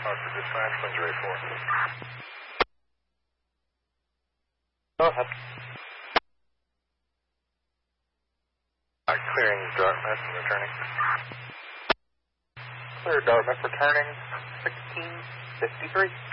Roger, dispatch, Windsor 84. Go ahead. Clearing Dartmouth and returning. Clear Dartmouth returning 1653.